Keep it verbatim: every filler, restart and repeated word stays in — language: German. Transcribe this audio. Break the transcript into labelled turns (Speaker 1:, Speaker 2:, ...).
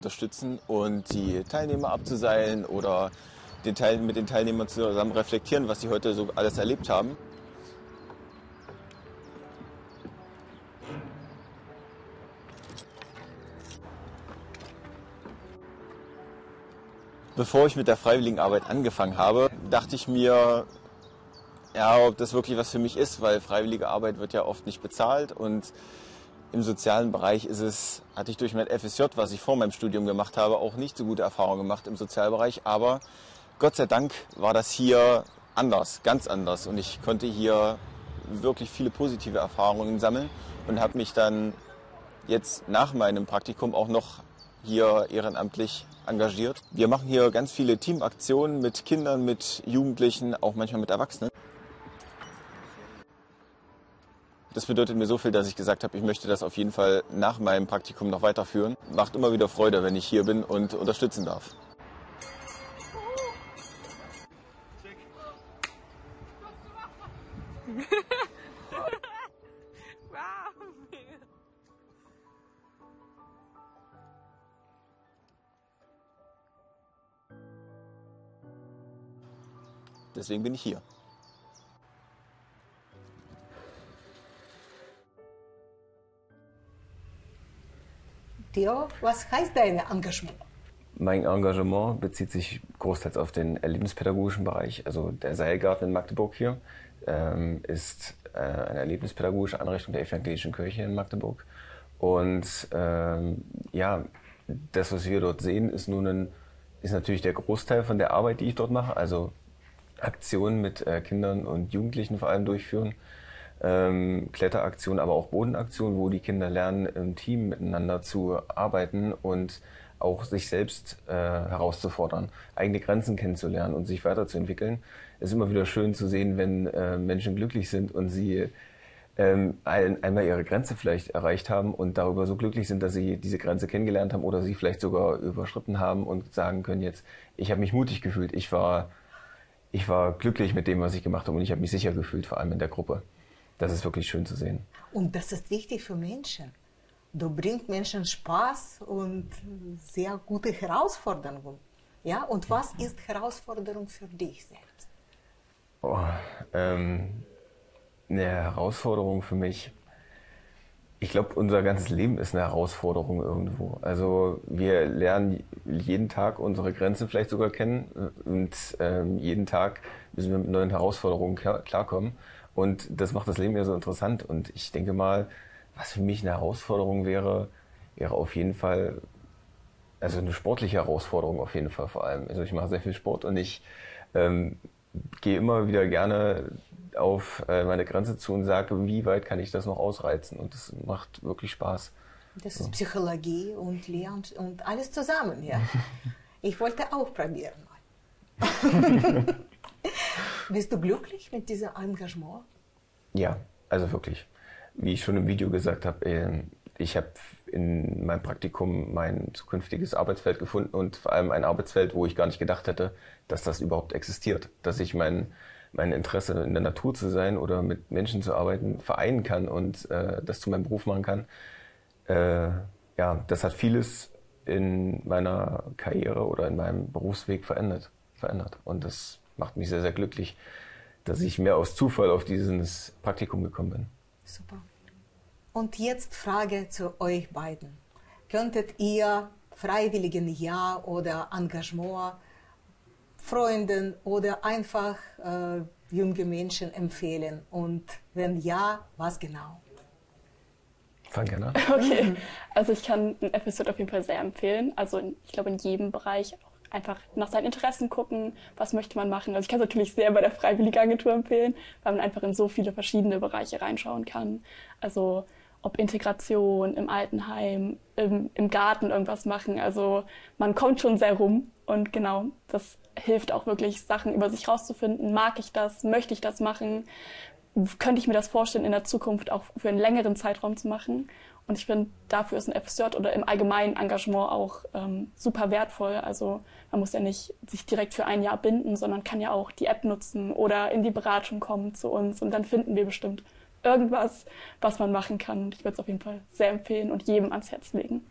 Speaker 1: Unterstützen und die Teilnehmer abzuseilen oder den Teil, mit den Teilnehmern zusammen reflektieren, was sie heute so alles erlebt haben. Bevor ich mit der Freiwilligenarbeit angefangen habe, dachte ich mir, ja, ob das wirklich was für mich ist, weil freiwillige Arbeit wird ja oft nicht bezahlt und im sozialen Bereich ist es, hatte ich durch mein F S J, was ich vor meinem Studium gemacht habe, auch nicht so gute Erfahrungen gemacht im Sozialbereich, aber Gott sei Dank war das hier anders, ganz anders und ich konnte hier wirklich viele positive Erfahrungen sammeln und habe mich dann jetzt nach meinem Praktikum auch noch hier ehrenamtlich engagiert. Wir machen hier ganz viele Teamaktionen mit Kindern, mit Jugendlichen, auch manchmal mit Erwachsenen. Das bedeutet mir so viel, dass ich gesagt habe, ich möchte das auf jeden Fall nach meinem Praktikum noch weiterführen. Macht immer wieder Freude, wenn ich hier bin und unterstützen darf. Deswegen bin ich hier.
Speaker 2: Theo, was heißt dein Engagement?
Speaker 3: Mein Engagement bezieht sich großteils auf den erlebnispädagogischen Bereich. Also der Seilgarten in Magdeburg hier ähm, ist äh, eine erlebnispädagogische Einrichtung der Evangelischen Kirche in Magdeburg. Und ähm, ja, das, was wir dort sehen, ist nun ein, ist natürlich der Großteil von der Arbeit, die ich dort mache. Also Aktionen mit äh, Kindern und Jugendlichen vor allem durchführen. Ähm, Kletteraktionen, aber auch Bodenaktionen, wo die Kinder lernen, im Team miteinander zu arbeiten und auch sich selbst äh, herauszufordern, eigene Grenzen kennenzulernen und sich weiterzuentwickeln. Es ist immer wieder schön zu sehen, wenn äh, Menschen glücklich sind und sie ähm, ein, einmal ihre Grenze vielleicht erreicht haben und darüber so glücklich sind, dass sie diese Grenze kennengelernt haben oder sie vielleicht sogar überschritten haben und sagen können jetzt, ich habe mich mutig gefühlt, ich war, ich war glücklich mit dem, was ich gemacht habe und ich habe mich sicher gefühlt, vor allem in der Gruppe. Das ist wirklich schön zu sehen.
Speaker 2: Und das ist wichtig für Menschen. Du bringst Menschen Spaß und sehr gute Herausforderungen. Ja? Und was ist Herausforderung für dich selbst?
Speaker 3: Oh, ähm, eine Herausforderung für mich. Ich glaube, unser ganzes Leben ist eine Herausforderung irgendwo. Also wir lernen jeden Tag unsere Grenzen vielleicht sogar kennen und ähm, jeden Tag müssen wir mit neuen Herausforderungen klar, klarkommen. Und das macht das Leben ja so interessant. Und ich denke mal, was für mich eine Herausforderung wäre, wäre auf jeden Fall, also eine sportliche Herausforderung auf jeden Fall vor allem. Also ich mache sehr viel Sport und ich ähm, gehe immer wieder gerne auf äh, meine Grenze zu und sage, wie weit kann ich das noch ausreizen? Und das macht wirklich Spaß.
Speaker 2: Das ist Psychologie und Lernen und alles zusammen, ja. Ich wollte auch probieren mal. Bist du glücklich mit diesem Engagement?
Speaker 3: Ja, also wirklich. Wie ich schon im Video gesagt habe, ich habe in meinem Praktikum mein zukünftiges Arbeitsfeld gefunden und vor allem ein Arbeitsfeld, wo ich gar nicht gedacht hätte, dass das überhaupt existiert. Dass ich mein, mein Interesse in der Natur zu sein oder mit Menschen zu arbeiten vereinen kann und äh, das zu meinem Beruf machen kann. Äh, ja, das hat vieles in meiner Karriere oder in meinem Berufsweg verändert. verändert. Und das macht mich sehr, sehr glücklich, dass ich mehr aus Zufall auf dieses Praktikum gekommen bin.
Speaker 2: Super. Und jetzt Frage zu euch beiden. Könntet ihr Freiwilligenjahr oder Engagement Freunden oder einfach äh, junge Menschen empfehlen? Und wenn ja, was genau?
Speaker 3: Fang gerne an.
Speaker 4: Okay, also ich kann ein F S J auf jeden Fall sehr empfehlen. Also in, ich glaube in jedem Bereich auch einfach nach seinen Interessen gucken, was möchte man machen. Also ich kann es natürlich sehr bei der Freiwilligenagentur empfehlen, weil man einfach in so viele verschiedene Bereiche reinschauen kann. Also ob Integration im Altenheim, im, im Garten irgendwas machen. Also man kommt schon sehr rum und genau, das hilft auch wirklich, Sachen über sich rauszufinden. Mag ich das? Möchte ich das machen? Könnte ich mir das vorstellen, in der Zukunft auch für einen längeren Zeitraum zu machen? Und ich finde, dafür ist ein F S J oder im allgemeinen Engagement auch ähm, super wertvoll. Also man muss ja nicht sich direkt für ein Jahr binden, sondern kann ja auch die App nutzen oder in die Beratung kommen zu uns. Und dann finden wir bestimmt irgendwas, was man machen kann. Und ich würde es auf jeden Fall sehr empfehlen und jedem ans Herz legen.